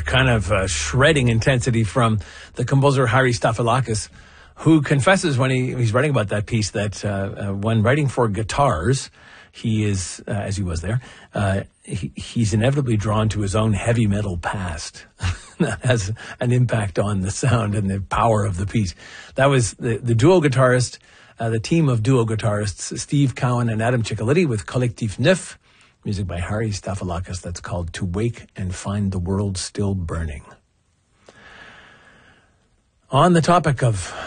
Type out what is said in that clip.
kind of shredding intensity from the composer Harry Staphylakis, who confesses when he's writing about that piece that when writing for guitars, he is, as he was there, he's inevitably drawn to his own heavy metal past. That has an impact on the sound and the power of the piece. That was the duo guitarist, the team of duo guitarists, Steve Cowan and Adam Ciccoletti with Collectif Neuf, music by Harry Staphylakis that's called To Wake and Find the World Still Burning. On the topic of